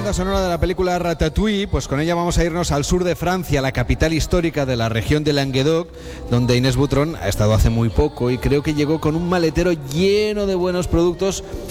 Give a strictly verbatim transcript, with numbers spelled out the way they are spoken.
banda sonora de la película Ratatouille, pues con ella vamos a irnos al sur de Francia, la capital histórica de la región de Languedoc, donde Inés Butrón ha estado hace muy poco y creo que llegó con un maletero lleno de buenos productos